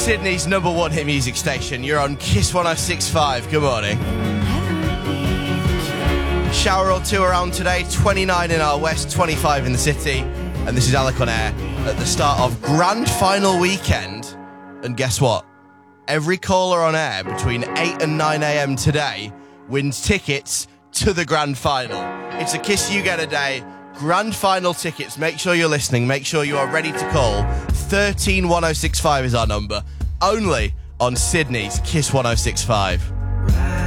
Sydney's #1 hit music station. You're on Kiss 106.5. Good morning. Shower or two around today, 29 in our west, 25 in the city. And this is Alec on air at the start of grand final weekend. And guess what? Every caller on air between 8 and 9 a.m. today wins tickets to the grand final. It's a Kiss You Get a Day grand final tickets. Make sure you're listening. Make sure you are ready to call. 13 1065 is our number. Only on Sydney's Kiss 106.5.